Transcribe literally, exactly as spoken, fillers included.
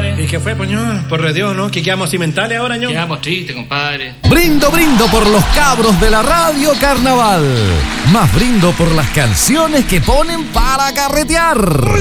compadre. ¿Y qué fue, poñón? Por Dios, ¿no? ¿Que quedamos cimentales ahora, ño? Quedamos tristes, compadre. Brindo, brindo por los cabros de la Radio Carnaval. Más brindo por las canciones que ponen para carretear.